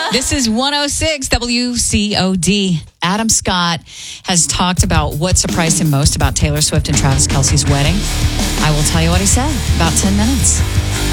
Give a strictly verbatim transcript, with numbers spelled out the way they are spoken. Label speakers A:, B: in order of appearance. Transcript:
A: This is one oh six W C O D. Adam Scott has talked about what surprised him most about Taylor Swift and Travis Kelce's wedding. I will tell you what he said. About ten minutes.